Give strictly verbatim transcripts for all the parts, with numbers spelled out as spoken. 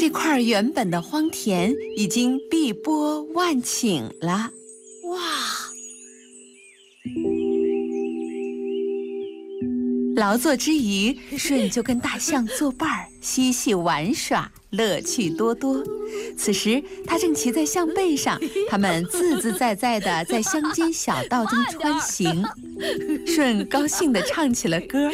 这块原本的荒田已经碧波万顷了。 哇！ 劳作之余，舜就跟大象作伴儿，嬉戏玩耍，乐趣多多。此时，他正骑在象背上，他们自自在在地在乡间小道中穿行。舜高兴地唱起了歌。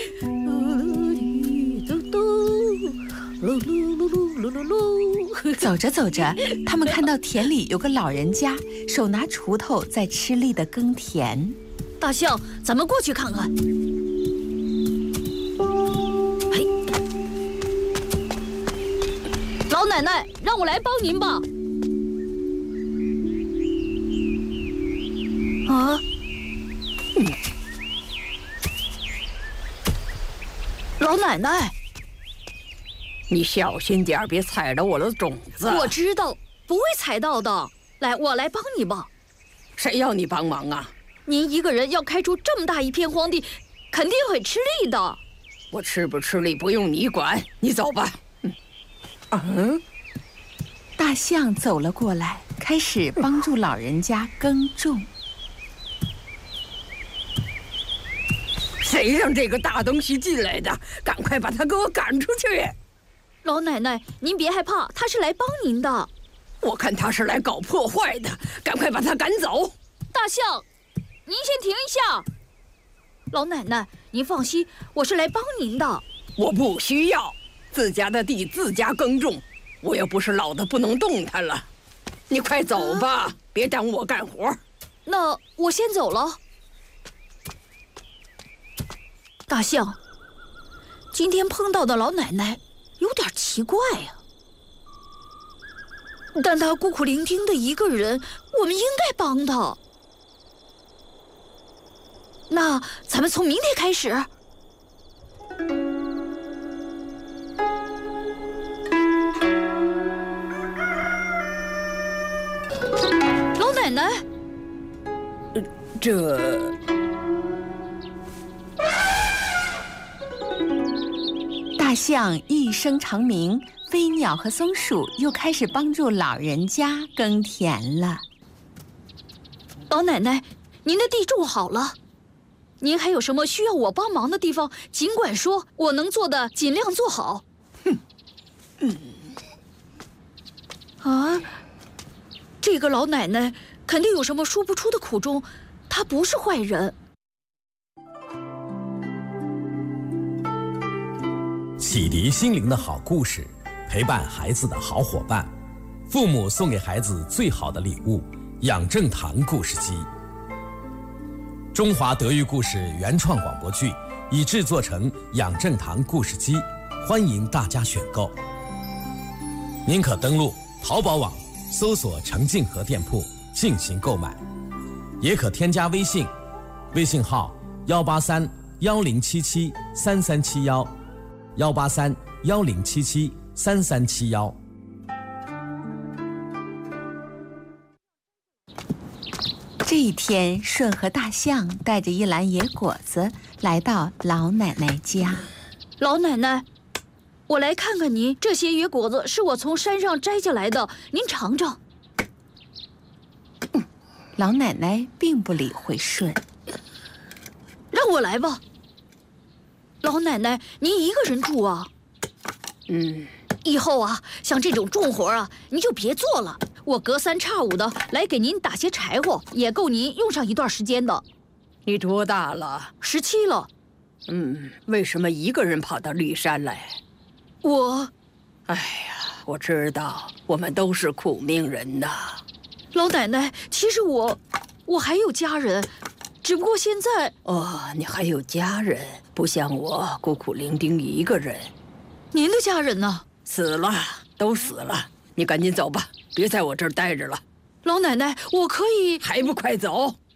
走着走着，他们看到田里有个老人家，手拿锄头在吃力地耕田。 大象，咱们过去看看。嘿，老奶奶，让我来帮您吧。啊，嗯，老奶奶。 你小心点，别踩着我的种子。 我知道，不会踩到的。来，我来帮你吧。 谁要你帮忙啊？ 您一个人要开出这么大一片荒地，肯定很吃力的。 我吃不吃力不用你管，你走吧。嗯，嗯， 大象走了过来，开始帮助老人家耕种。 谁让这个大东西进来的？赶快把他给我赶出去！ 老奶奶，您别害怕，他是来帮您的。 我看他是来搞破坏的，赶快把他赶走！ 大象，您先停一下。老奶奶，您放心，我是来帮您的。 我不需要，自家的地自家耕种，我又不是老的不能动弹了。你快走吧，啊、别耽误我干活。 那我先走了。大象，今天碰到的老奶奶有点奇怪呀、啊，但她孤苦伶仃的一个人，我们应该帮她。那咱们从明天开始。老奶奶， 呃、这。 大象一声长鸣，飞鸟和松鼠又开始帮助老人家耕田了。 老奶奶，您的地种好了，您还有什么需要我帮忙的地方，尽管说，我能做的尽量做好。 哼，嗯， 啊，这个老奶奶肯定有什么说不出的苦衷，她不是坏人。 启迪心灵的好故事，陪伴孩子的好伙伴，父母送给孩子最好的礼物——养正堂故事机。中华德育故事原创广播剧已制作成养正堂故事机，欢迎大家选购。您可登录淘宝网搜索程静和店铺进行购买，也可添加微信，微信号幺八三幺零七七三三七幺。幺八三幺零七七三三七幺。 这一天，舜和大象带着一篮野果子来到老奶奶家。 老奶奶，我来看看您，这些野果子是我从山上摘下来的，您尝尝。 老奶奶并不理会舜， 让我来吧。老奶奶，您一个人住啊？ 嗯， 以后啊，像这种重活啊，您就别做了。我隔三差五的来给您打些柴火，也够您用上一段时间的。 你多大了？ 十七了。 嗯，为什么一个人跑到骊山来？ 我…… 哎呀，我知道，我们都是苦命人呐。 老奶奶，其实我，我还有家人。只不过现在…… 哦，你还有家人，不像我孤苦伶仃一个人。 您的家人呢？ 死了，都死了。你赶紧走吧，别在我这儿待着了。 老奶奶，我可以…… 还不快走！